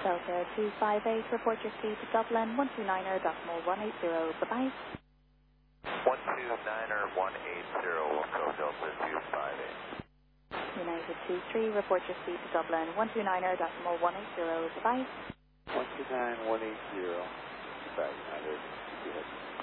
Delta 258, report your speed to Dublin 129er.180. Goodbye. 129er 180, we'll go Delta 258. United 23, report your speed to Dublin 129er.180. Goodbye. 129 180. Goodbye, United.